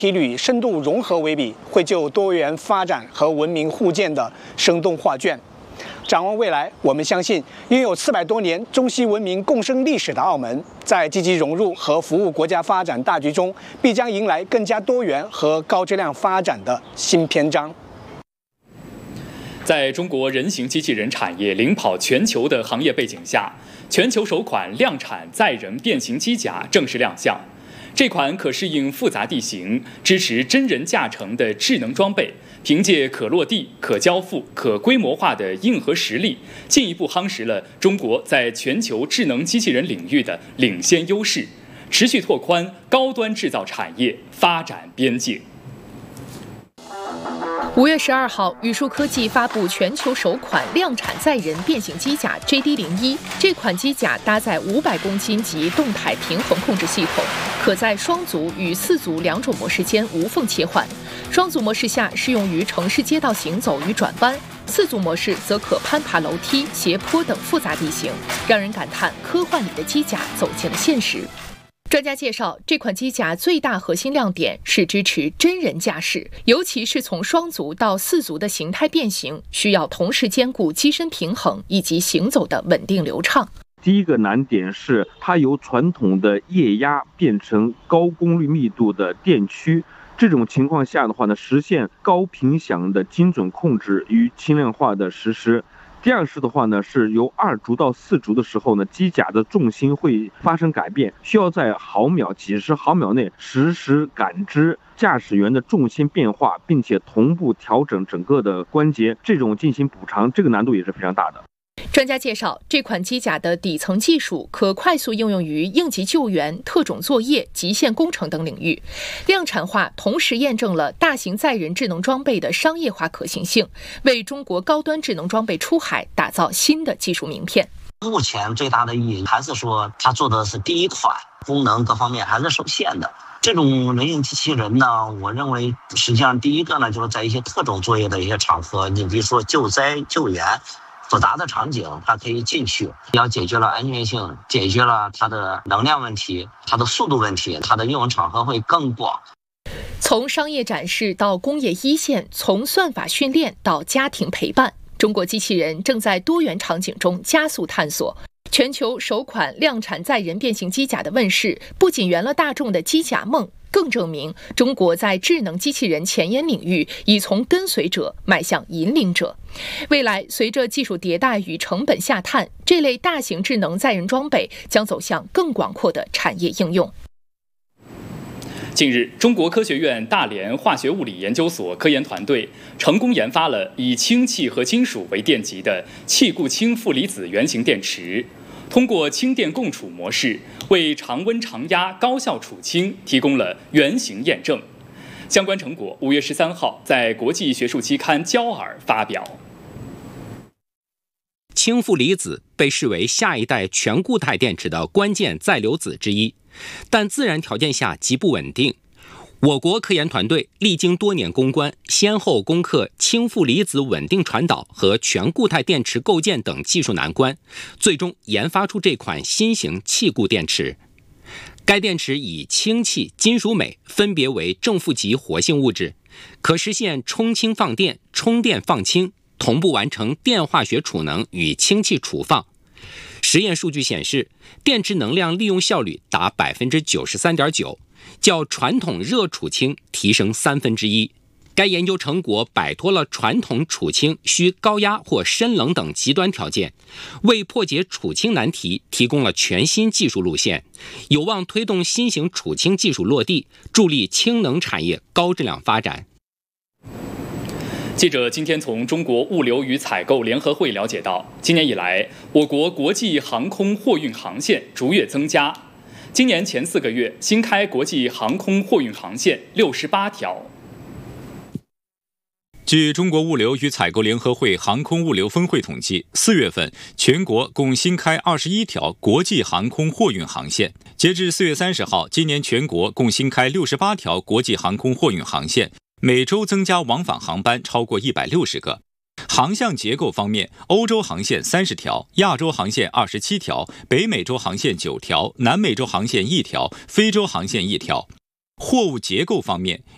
以与深度融合为比，绘就多元发展和文明互鉴的生动画卷。展望未来，我们相信拥有400多年中西文明共生历史的澳门，在积极融入和服务国家发展大局中，必将迎来更加多元和高质量发展的新篇章。 在中国人形机器人产业领跑全球的行业背景下，全球首款量产载人变形机甲正式亮相。这款可适应复杂地形、支持真人驾乘的智能装备，凭借可落地、可交付、可规模化的硬核实力，进一步夯实了中国在全球智能机器人领域的领先优势，持续拓宽高端制造产业发展边界。 5月12号，宇树科技发布全球首款量产载人变形机甲 JD01。这款机甲搭载500公斤级动态平衡控制系统，可在双足与4足2种模式间无缝切换。双足模式下适用于城市街道行走与转弯，4足模式则可攀爬楼梯、斜坡等复杂地形，让人感叹科幻里的机甲走进了现实。专家介绍，这款机甲最大核心亮点是支持真人驾驶，尤其是从双足到4足的形态变形，需要同时兼顾机身平衡以及行走的稳定流畅。 第一个难点是它由传统的液压变成高功率密度的电驱，这种情况下的话呢，实现高频响的精准控制与轻量化的实施。第二是的话呢，是由2足到4足的时候呢，机甲的重心会发生改变，需要在毫秒、几十毫秒内实时感知驾驶员的重心变化，并且同步调整整个的关节，这种进行补偿，这个难度也是非常大的。 专家介绍，这款机甲的底层技术可快速应用于应急救援、特种作业、极限工程等领域。量产化同时验证了大型载人智能装备的商业化可行性，为中国高端智能装备出海打造新的技术名片。 目前最大的意义还是说，它做的是第一款，功能各方面还是受限的。这种人形机器人呢，我认为实际上第一个呢，就是在一些特种作业的一些场合，你比如说救灾救援复杂的场景，它可以进去，要解决了安全性，解决了它的能量问题，它的速度问题，它的应用场合会更广。 从商业展示到工业一线，从算法训练到家庭陪伴，中国机器人正在多元场景中加速探索。全球首款量产载人变形机甲的问世，不仅圆了大众的机甲梦，更证明中国在智能机器人前沿领域已从跟随者迈向引领者。未来，随着技术迭代与成本下探，这类大型智能载人装备将走向更广阔的产业应用。 近日，中国科学院大连化学物理研究所科研团队成功研发了以氢气和金属为电极的气固氢负离子原型电池，通过氢电共处模式，为常温常压高效储氢提供了原型验证。相关成果5月13号在国际学术期刊《焦耳》发表。 氢负离子被视为下一代全固态电池的关键载流子之一，但自然条件下极不稳定。我国科研团队历经多年攻关，先后攻克氢负离子稳定传导和全固态电池构建等技术难关，最终研发出这款新型气固电池。该电池以氢气、金属镁分别为正负极活性物质，可实现充氢放电、充电放氢，同步完成电化学储能与氢气储放。实验数据显示，电池能量利用效率达 93.9%， 较传统热储氢提升1/3。该研究成果摆脱了传统储氢需高压或深冷等极端条件，为破解储氢难题提供了全新技术路线，有望推动新型储氢技术落地，助力氢能产业高质量发展。 记者今天从中国物流与采购联合会了解到，今年以来，我国国际航空货运航线逐月增加。今年前4个月，新开国际航空货运航线68条。 据中国物流与采购联合会航空物流分会统计，4月份全国共新开21条国际航空货运航线。截至4月30号，今年全国共新开68条国际航空货运航线，每周增加往返航班超过160个。航向结构方面，欧洲航线30条，亚洲航线27条，北美洲航线9条，南美洲航线1条，非洲航线1条。货物结构方面，